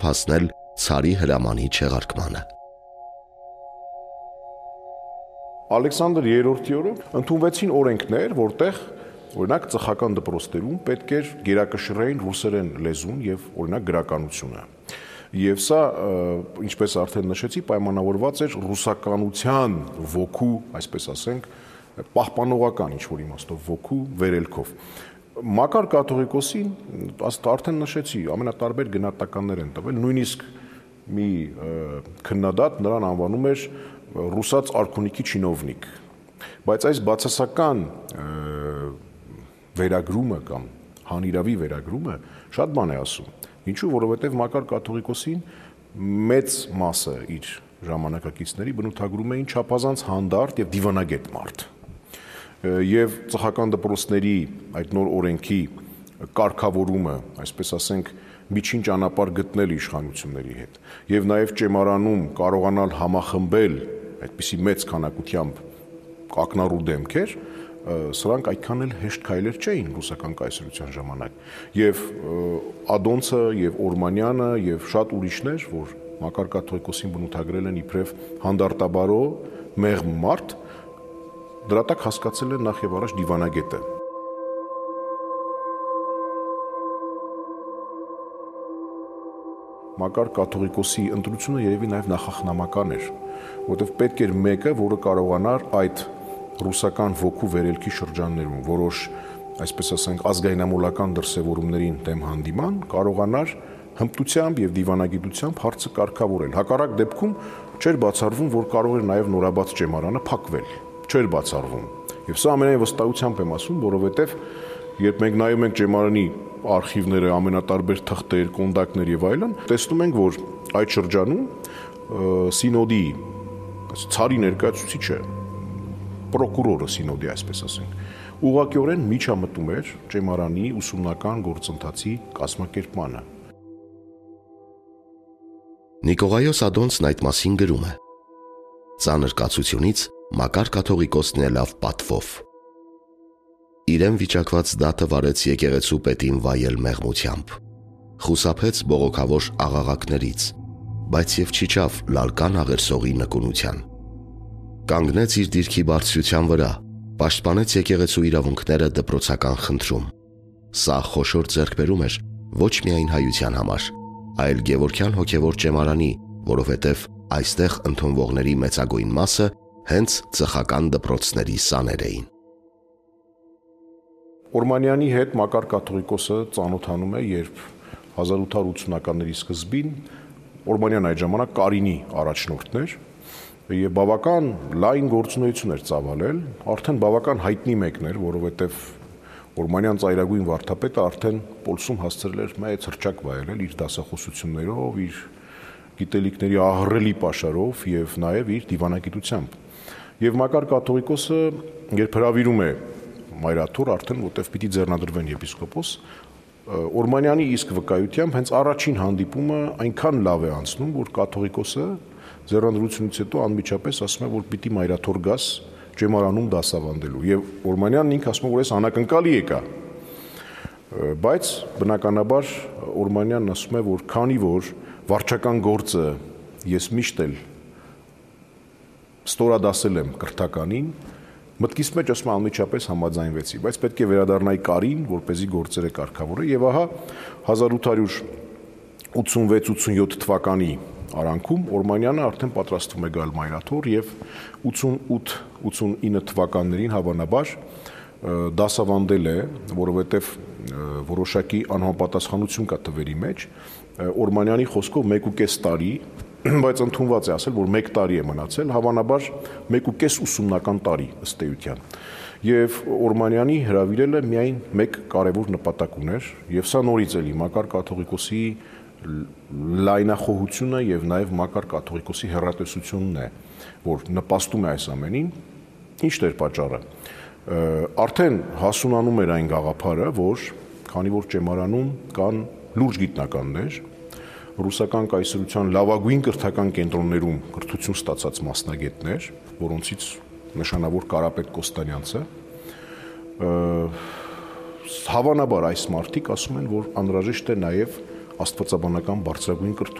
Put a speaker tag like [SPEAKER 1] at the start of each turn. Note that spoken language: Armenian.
[SPEAKER 1] հասնել ցարի հրամանի չեղարկմանը։
[SPEAKER 2] Ալեքսանդր III-ի օրը ընդունվեցին օրենքներ, որտեղ օրինակ ծխական դպրոցներում պետք էր գերակշռեին ռուսերեն լեզուն եւ օրինակ գրականությունը։ Եվ սա, ինչպես արդեն նշեցի, պայմանավորված էր ռուսականության ոգու, այսպես ասենք, պահպանողական ինչ-որ իմաստով ոգու վերելքով։ Մակար կաթողիկոսին, արդեն նշեցի, ամենատարբեր գնահատականներ են տվել, նույնիսկ մի քննադատ նրան անվանում էր ռուսաց արքունիքի չինովնիկ։ Բայց այս բացասական վերագրումը կամ հանիրավի վերագրումը շատ բան է ասում։ Ինչու, որովհետև Մակար կաթողիկոսին մեծ մասը իր ժամանակակիցների բնութագրում էին չափազանց հանդարտ եւ դիվանագետ մարդ։ Եվ ծխական դպրոցների այդ նոր օրենքի կարգավորումը, այսպես ասենք, միջին ճանապարհ գտնել իշխանությունների հետ եւ նաեւ ճեմարանում կարողանալ համախմբել այդպիսի մեծ քանակությամբ ակնառու դեմքեր, սրանք այդքան էլ հեշտ քայլեր չէին ռուսական կայսրության ժամանակ։ Եվ Ադոնցը եւ Օրմանյանը եւ շատ ուրիշներ, որ Մակար կաթողիկոսին բնութագրել են իբրև հանդարտաբարո, մեղմ մարդ, դրա տակ հասկացել են նախ եւ առաջ դիվանագետը։ Մակար կաթողիկոսի ընտրությունը երևի նաեւ նախախնամական էր, որովհետեւ պետք էր մեկը, որը կարողանար այդ ռուսական ոգու վերելքի շրջաններում որոշ, այսպես ասենք, ազգայնամոլական դրսևորումներին դեմ հանդիման կարողանար հմտությամբ եւ դիվանագիտությամբ հարցը կարգավորել։ Հակառակ դեպքում չէր բացառվում, որ կարող էր նաեւ նորաբաց ճեմարանը փակվել։ Չէր բացառվում։ Եվ սա ամենայն վստահությամբ եմ ասում, որովհետեւ երբ մենք նայում ենք ճեմարանի արխիվները, ամենատարբեր թղթեր, կոնդակտներ եւ այլն, տեսնում ենք, որ այդ շրջանում սինոդի ցարի ներկայացուցիչը, պրոկուրորը սինոդի, այսպես ասենք, ուղղակիորեն միջամտում էր ճեմարանի ուսումնական գործընթացի կազմակերպմանը։
[SPEAKER 1] Նիկողայոս Ադոնցն այդ մասին գրում է. ծանր կացությունից Մակար կաթողիկոսն ելավ պատվով։ Իրեն վիճակված դատը վարեց եկեղեցու պետին վայել մեղմությամբ, խուսափեց բողոքավոր աղաղակներից, բայց եւ չիջավ լալկան աղերսողի նկունության։ Կանգնեց իր դիրքի բարձրության վրա, պաշտպանեց եկեղեցու իրավունքները դպրոցական խնդրում։ Սա խոշոր ձեռքբերում էր ոչ միայն հայության համար, այլ Գևորգյան հոգևոր ճեմարանի, որովհետև այստեղ ընդունվողների մեծագույն մասը հենց ծխական դպրոցների սաներ էին։
[SPEAKER 2] Օրմանյանի հետ Մակար կաթողիկոսը ծանոթանում է, երբ 1880-ականների սկզբին Օրմանյան այդ ժամանակ Կարինի առաջնորդն էր եւ բավական լայն գործունեություն էր ծավալել, արդեն բավական հայտնի մեկն էր, որովհետեւ Օրմանյան ծայրագույն վարդապետը արդեն Պոլսում հասցրել էր մեծ հռչակ վայելել իր դասախոսություններով, իր գիտելիքների ահռելի պաշարով եւ նաեւ իր դիվանագիտությամբ։ Եվ Մակար կաթողիկոսը, երբ հրավիրում է մայրաթոր արդեն, որտեղ պիտի ձեռնադրվեն եպիսկոպոս, Օրմանյանի իսկ վկայությամբ հենց առաջին հանդիպումը այնքան լավ է անցնում, որ կաթողիկոսը ձեռնադրությունից հետո անմիջապես ասում է, որ պիտի մայրաթոր գաս ճեմարանում դասավանդելու։ Եվ Օրմանյանն ինքը ասում է, որ այս անակնկալի եկա։ Բայց բնականաբար Օրմանյանն ասում է, որ քանի որ վարչական գործը ես միշտ էլ ստորադասել եմ կրթականին, մտքիս մեջ ասում անմիջապես համաձայնվեցի, բայց պետք է վերադառնայի Կարին, որպեսզի գործերը կարգավորե, եւ ահա 1886-87 թվականի արանքում Օրմանյանը արդեն պատրաստվում է գալ մայրաթոր եւ 88-89 թվականներին հավանաբար դասավանդել է, որովհետեւ որոշակի անհամապատասխանություն կա թվերի մեջ, Օրմանյանի խոսքով 1.5 տարի, բայց ընդունված է ասել, որ 1 տարի է մնացել, հավանաբար 1.5 ուսումնական տարի ըստ էության։ Եվ Օրմանյանի հրավիրելը միայն մեկ կարևոր նպատակ ուներ, եւ սա նորից էլի Մակար կաթողիկոսի լայնախոհությունը եւ նաեւ Մակար կաթողիկոսի հեռատեսությունն է, որ նպաստում է այս ամենին։ Ինչն էր պատճառը։ Արդեն հասունանում էր այն գաղափարը, որ քանի որ ճեմարանում կան լուրջ գիտնականներ, ռուսական կայսրության լավագույն կրթական կենտրոններում կրթություն ստացած մասնագետներ, որոնցից նշանավոր Կարապետ Կոստանյանցը, հավանաբար այս մարդիկ ասում են, որ անհրաժեշտ է նաև աստվածաբանական բարձրագույն կրթություն